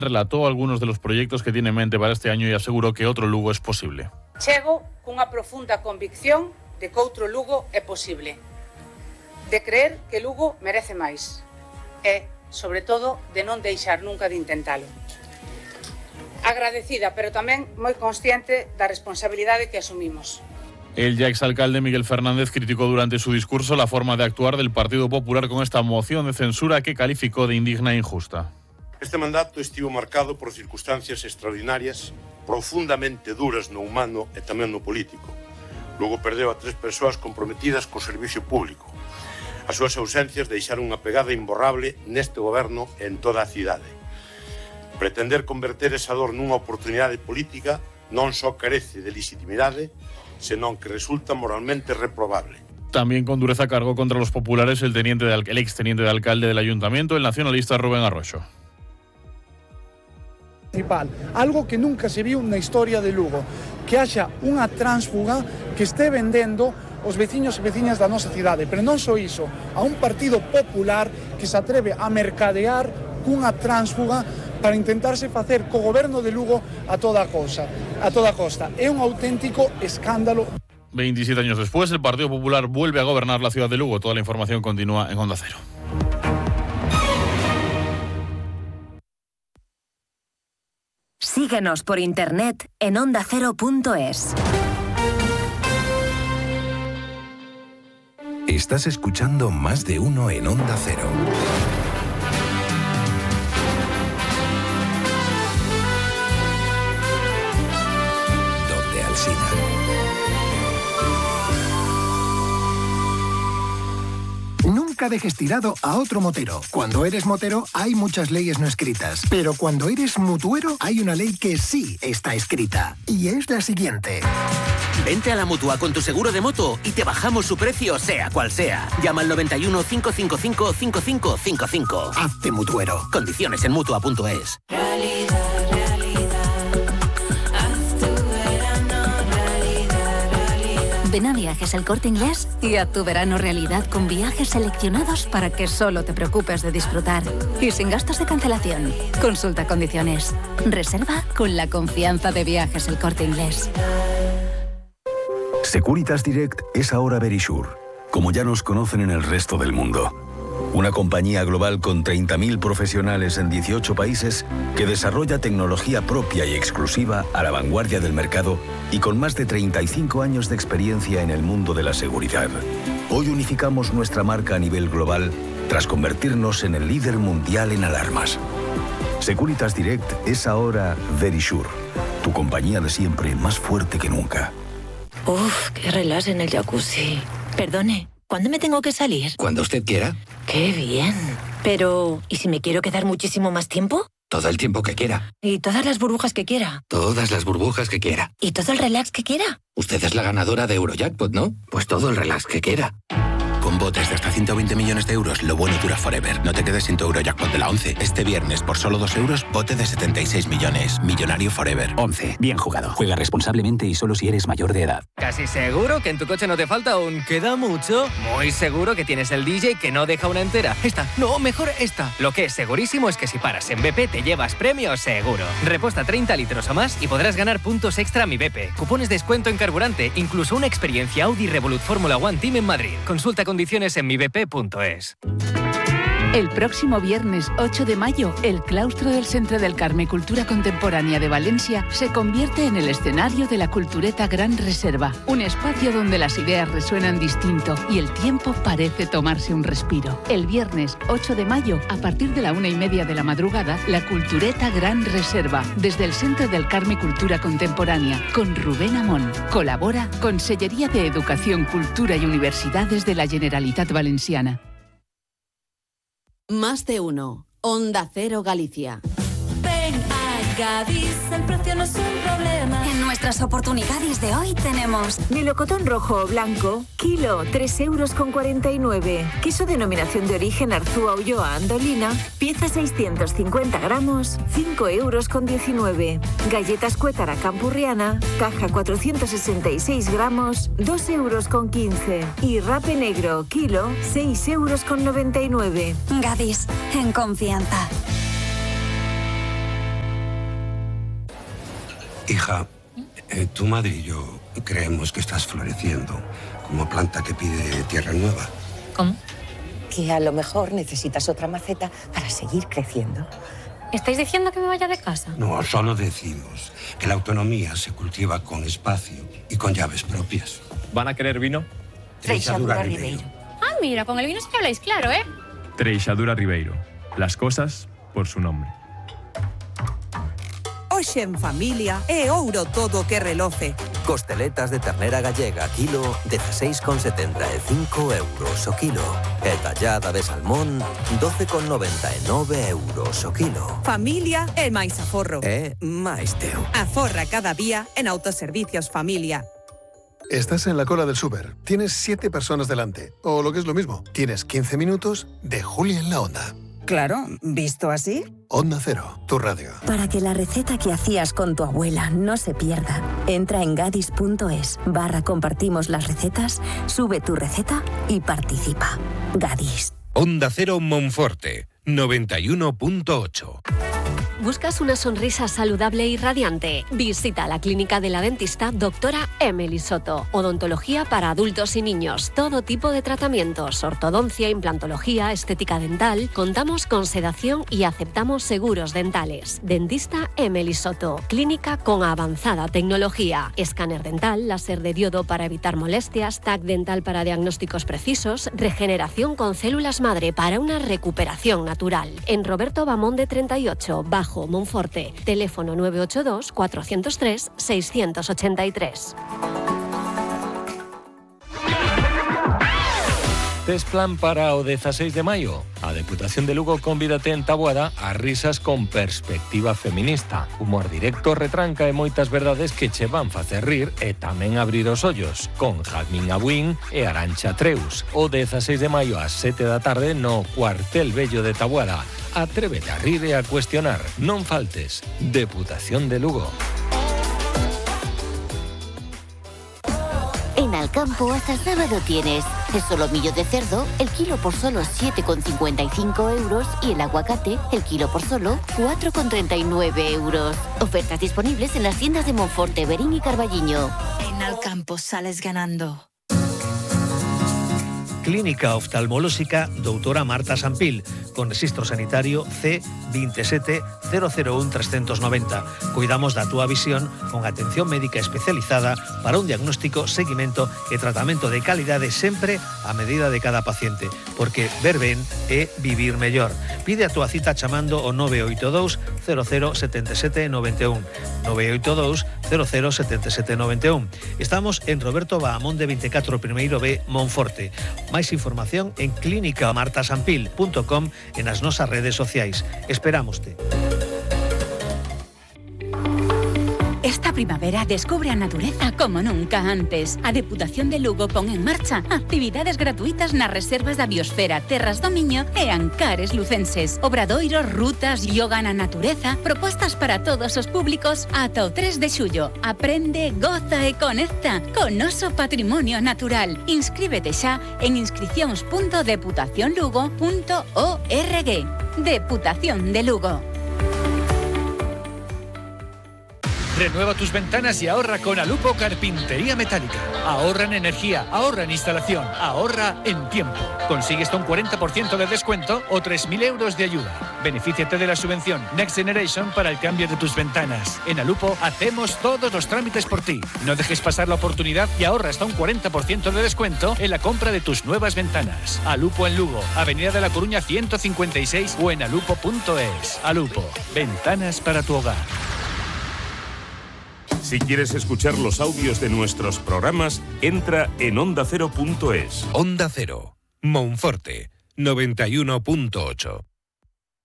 Relató algunos de los proyectos que tiene en mente para este año y aseguró que otro Lugo es posible. Chego cunha profunda convicción de que outro Lugo é posible, de creer que Lugo merece máis e, sobre todo, de non deixar nunca de intentalo. Agradecida, pero tamén moi consciente da responsabilidade que asumimos. El ya exalcalde Miguel Fernández criticó durante su discurso la forma de actuar del Partido Popular con esta moción de censura que calificó de indigna e injusta. Este mandato estivo marcado por circunstancias extraordinarias, profundamente duras no humano e tamén no político. Logo perdeu a 3 persoas comprometidas co servicio público. As súas ausencias deixaron unha pegada imborrable neste goberno e en toda a cidade. Pretender converter esa dor nunha oportunidade política non só carece de legitimidade, senón que resulta moralmente reprobable. También con dureza cargó contra los populares el exteniente de alcalde del ayuntamiento, el nacionalista Rubén Arroyo. Algo que nunca se viu na historia de Lugo, que haxa unha tránsfuga que este vendendo os veciños e veciñas da nosa cidade, pero non só iso, a un partido popular que se atreve a mercadear cunha tránsfuga para intentarse facer co goberno de Lugo a toda costa. É un auténtico escándalo. 27 años después, el Partido Popular vuelve a gobernar la ciudad de Lugo. Toda la información continúa en Onda Cero. Síguenos por internet en ondacero.es. Estás escuchando Más de Uno en Onda Cero. Donde Alsina. Nunca dejes tirado a otro motero. Cuando eres motero hay muchas leyes no escritas, pero cuando eres mutuero hay una ley que sí está escrita, y es la siguiente. Vente a la Mutua con tu seguro de moto y te bajamos su precio sea cual sea. Llama al 91 555 5555. Hazte mutuero. Condiciones en Mutua.es. Ven a Viajes El Corte Inglés y haz tu verano realidad con viajes seleccionados para que solo te preocupes de disfrutar y sin gastos de cancelación. Consulta condiciones. Reserva con la confianza de Viajes El Corte Inglés. Securitas Direct es ahora Verisure, como ya nos conocen en el resto del mundo. Una compañía global con 30.000 profesionales en 18 países que desarrolla tecnología propia y exclusiva a la vanguardia del mercado y con más de 35 años de experiencia en el mundo de la seguridad. Hoy unificamos nuestra marca a nivel global tras convertirnos en el líder mundial en alarmas. Securitas Direct es ahora Verisure, tu compañía de siempre más fuerte que nunca. Uf, qué relax en el jacuzzi. Perdone, ¿cuándo me tengo que salir? Cuando usted quiera. ¡Qué bien! Pero, ¿y si me quiero quedar muchísimo más tiempo? Todo el tiempo que quiera. ¿Y todas las burbujas que quiera? Todas las burbujas que quiera. ¿Y todo el relax que quiera? Usted es la ganadora de Eurojackpot, ¿no? Pues todo el relax que quiera. Con botes de hasta 120 millones de euros, lo bueno dura forever. No te quedes sin tu Eurojackpot de la 11. Este viernes, por solo 2 euros, bote de 76 millones. Millonario forever. 11. Bien jugado. Juega responsablemente y solo si eres mayor de edad. ¿Casi seguro que en tu coche no te falta un queda mucho? Muy seguro que tienes el DJ que no deja una entera. Esta, no, mejor esta. Lo que es segurísimo es que si paras en BP te llevas premio seguro. Reposta 30 litros o más y podrás ganar puntos extra a Mi BP. Cupones de descuento en carburante, incluso una experiencia Audi Revolut Fórmula One Team en Madrid. Consulta condiciones en mibp.es. El próximo viernes 8 de mayo, el claustro del Centre del Carme Cultura Contemporánea de Valencia se convierte en el escenario de la Cultureta Gran Reserva, un espacio donde las ideas resuenan distinto y el tiempo parece tomarse un respiro. El viernes 8 de mayo, a partir de la 1:30 de la madrugada, la Cultureta Gran Reserva, desde el Centre del Carme Cultura Contemporánea, con Rubén Amón. Colabora Consellería de Educación, Cultura y Universidades de la Generalitat Valenciana. Más de uno. Onda Cero Galicia. Ven a Gadis, el precio no es un problema. En nuestras oportunidades de hoy tenemos melocotón rojo o blanco, kilo, 3,49 €. Queso denominación de origen Arzúa Ulloa Andolina, pieza 650 gramos, 5,19 €. Galletas Cuétara Campurriana, caja 466 gramos, 2,15 €. Y rape negro, kilo, 6,99 €. Gadis, en confianza. Hija, tu madre y yo creemos que estás floreciendo como planta que pide tierra nueva. ¿Cómo? Que a lo mejor necesitas otra maceta para seguir creciendo. ¿Estáis diciendo que me vaya de casa? No, solo decimos que la autonomía se cultiva con espacio y con llaves propias. ¿Van a querer vino? Treixadura Ribeiro. Ah, mira, con el vino sí que habláis claro, ¿eh? Treixadura Ribeiro. Las cosas por su nombre. Hoxe en familia é ouro todo que reloce. Costeletas de ternera gallega, kilo, 16,75 euros o kilo. E tallada de salmón, 12,99 euros o kilo. Familia é máis aforro. É máis teu. Aforra cada día en Autoservicios Familia. Estás en la cola del súper. Tienes 7 personas delante. O lo que es lo mismo, tienes 15 minutos de Julia en la Onda. Claro, visto así. Onda Cero, tu radio. Para que la receta que hacías con tu abuela no se pierda, entra en gadis.es/compartimos las recetas, sube tu receta y participa. Gadis. Onda Cero Monforte, 91.8. ¿Buscas una sonrisa saludable y radiante? Visita la clínica de la dentista Dra. Emily Soto. Odontología para adultos y niños. Todo tipo de tratamientos. Ortodoncia, implantología, estética dental. Contamos con sedación y aceptamos seguros dentales. Dentista Emily Soto. Clínica con avanzada tecnología. Escáner dental, láser de diodo para evitar molestias, TAC dental para diagnósticos precisos, regeneración con células madre para una recuperación natural. En Roberto Bamonde 38, bajo Monforte. Teléfono 982 403 683. Tes plan para o 16 de maio? A Deputación de Lugo convídate en Taboada a risas con perspectiva feminista, humor directo, retranca e moitas verdades que che van facer rir e tamén abrir os ollos, con Jazmín Abuín e Arancha Treus. O 16 de maio ás 7 da tarde no Cuartel Bello de Taboada. Atrévete a rir e a cuestionar. Non faltes. Deputación de Lugo. En Alcampo hasta el sábado tienes el solomillo de cerdo, el kilo por solo 7,55 euros y el aguacate, el kilo por solo 4,39 euros. Ofertas disponibles en las tiendas de Monforte, Berín y Carballiño. En Alcampo sales ganando. Clínica Oftalmolóxica Doutora Marta Sampil, con registro sanitario C27001-390. Cuidamos da túa visión con atención médica especializada para un diagnóstico, seguimento e tratamento de calidade sempre a medida de cada paciente, porque ver ben é vivir mellor. Pide a túa cita chamando o 982 007791. 982 007791. Estamos en Roberto Bahamonde 24 primeiro B, Monforte. Máis información en clinicamartasampil.com e nas nosas redes sociais. Esperámoste. Esta primavera descubre a natureza como nunca antes. A Deputación de Lugo pon en marcha actividades gratuitas nas reservas da biosfera, terras do Miño e Ancares lucenses. Obradoiros, rutas, yoga na natureza, propostas para todos os públicos ata o 3 de xullo. Aprende, goza e conecta con noso patrimonio natural. Inscríbete xa en inscripcións.deputacionlugo.org. Deputación de Lugo. Renueva tus ventanas y ahorra con Alupo Carpintería Metálica. Ahorra en energía, ahorra en instalación, ahorra en tiempo. Consigue hasta un 40% de descuento o 3.000 euros de ayuda. Benefíciate de la subvención Next Generation para el cambio de tus ventanas. En Alupo hacemos todos los trámites por ti. No dejes pasar la oportunidad y ahorra hasta un 40% de descuento en la compra de tus nuevas ventanas. Alupo en Lugo, Avenida de la Coruña 156 o en alupo.es. Alupo, ventanas para tu hogar. Si quieres escuchar los audios de nuestros programas, entra en ondacero.es. Onda Cero, Monforte, 91.8.